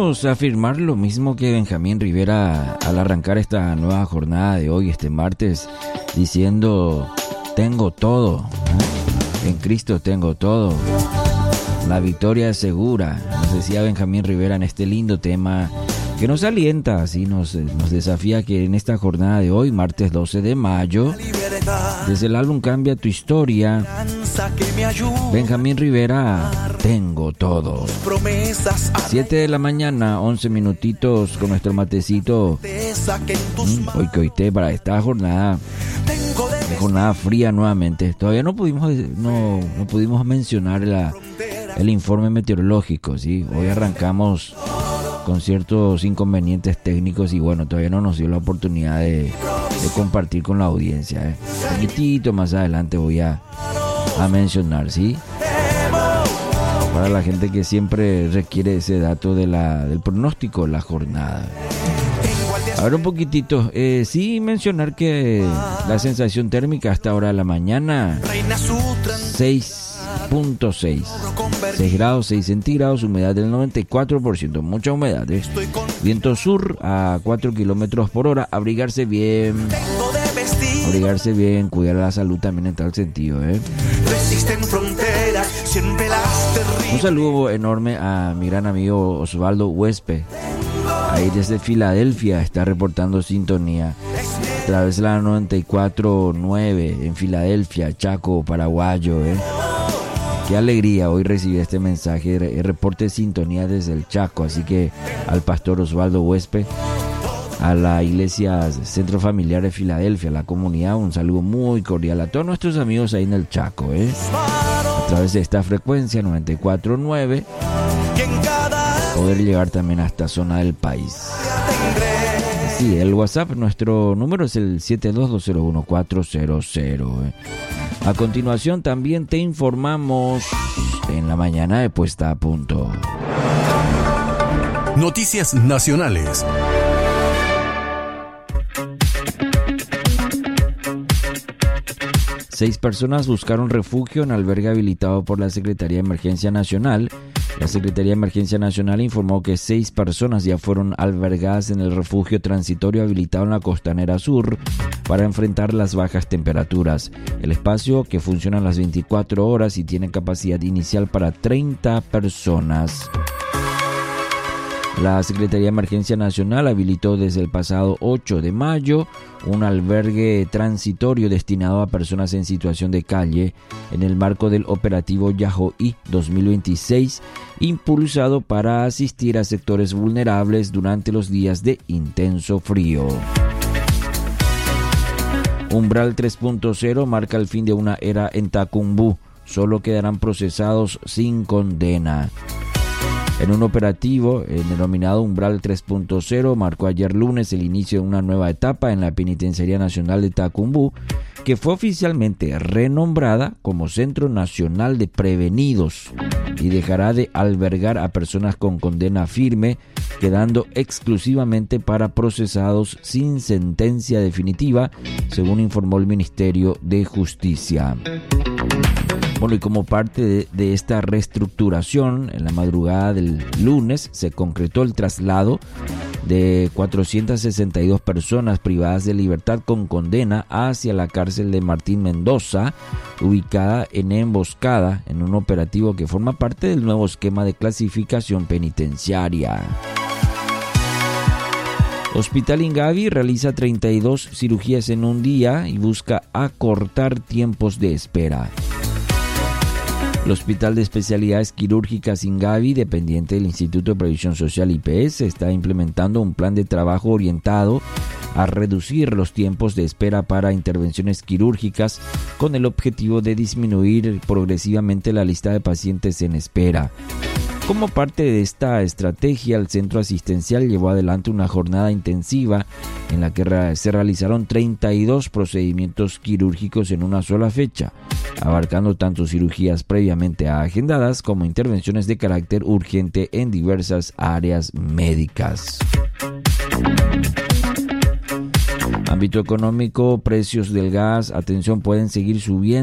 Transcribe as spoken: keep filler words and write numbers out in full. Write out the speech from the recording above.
podemos afirmar lo mismo que Benjamín Rivera al arrancar esta nueva jornada de hoy, este martes, diciendo: tengo todo, ¿eh? En Cristo tengo todo, la victoria es segura. Nos decía Benjamín Rivera en este lindo tema que nos alienta, así nos, nos desafía que en esta jornada de hoy, martes doce de mayo, desde el álbum Cambia tu Historia, Benjamín Rivera, tengo todo. siete de la mañana, once minutitos con nuestro matecito. Mm, hoy que hoy te para esta jornada, jornada fría nuevamente. Todavía no pudimos, no, no pudimos mencionar la, el informe meteorológico, ¿sí? Hoy arrancamos con ciertos inconvenientes técnicos y bueno, todavía no nos dio la oportunidad de, de compartir con la audiencia, ¿eh? Un poquitito más adelante voy a, a mencionar, ¿sí? Para la gente que siempre requiere ese dato de la, del pronóstico de la jornada. A ver, un poquitito, eh, sí mencionar que la sensación térmica hasta ahora de la mañana, seis punto seis. seis grados, seis centígrados, humedad del noventa y cuatro por ciento, mucha humedad, ¿eh? Viento sur a cuatro kilómetros por hora, abrigarse bien, abrigarse bien, cuidar la salud también en tal sentido, ¿eh? Un saludo enorme a mi gran amigo Osvaldo Huespe, ahí desde Filadelfia, está reportando sintonía a través de la noventa y cuatro punto nueve en Filadelfia, Chaco, paraguayo, ¿eh? Qué alegría hoy recibir este mensaje, el reporte de sintonía desde el Chaco, así que al pastor Osvaldo Huespe, a la iglesia Centro Familiar de Filadelfia, a la comunidad, un saludo muy cordial a todos nuestros amigos ahí en el Chaco, ¿eh? A través de esta frecuencia noventa y cuatro punto nueve, poder llegar también a esta zona del país. Sí, el WhatsApp, nuestro número es el siete dos dos cero uno cuatro cero cero, ¿eh? A continuación también te informamos en la mañana de Puesta a Punto. Noticias nacionales. Seis personas buscaron refugio en albergue habilitado por la Secretaría de Emergencia Nacional. La Secretaría de Emergencia Nacional informó que seis personas ya fueron albergadas en el refugio transitorio habilitado en la Costanera Sur para enfrentar las bajas temperaturas. El espacio, que funciona las veinticuatro horas y tiene capacidad inicial para treinta personas. La Secretaría de Emergencia Nacional habilitó desde el pasado ocho de mayo un albergue transitorio destinado a personas en situación de calle en el marco del operativo Yahoí dos mil veintiséis, impulsado para asistir a sectores vulnerables durante los días de intenso frío. Umbral tres punto cero marca el fin de una era en Tacumbú. Solo quedarán procesados sin condena. En un operativo el denominado Umbral tres punto cero marcó ayer lunes el inicio de una nueva etapa en la Penitenciaría Nacional de Tacumbú, que fue oficialmente renombrada como Centro Nacional de Prevenidos y dejará de albergar a personas con condena firme, quedando exclusivamente para procesados sin sentencia definitiva, según informó el Ministerio de Justicia. Bueno, y como parte de, de esta reestructuración, en la madrugada del lunes se concretó el traslado de cuatrocientas sesenta y dos personas privadas de libertad con condena hacia la cárcel de Martín Mendoza, ubicada en Emboscada, en un operativo que forma parte del nuevo esquema de clasificación penitenciaria. Hospital Ingavi realiza treinta y dos cirugías en un día y busca acortar tiempos de espera. El Hospital de Especialidades Quirúrgicas Ingavi, dependiente del Instituto de Previsión Social I P S, está implementando un plan de trabajo orientado a reducir los tiempos de espera para intervenciones quirúrgicas con el objetivo de disminuir progresivamente la lista de pacientes en espera. Como parte de esta estrategia, el centro asistencial llevó adelante una jornada intensiva en la que se realizaron treinta y dos procedimientos quirúrgicos en una sola fecha, abarcando tanto cirugías previamente agendadas como intervenciones de carácter urgente en diversas áreas médicas. Ámbito económico, precios del gas, atención, pueden seguir subiendo.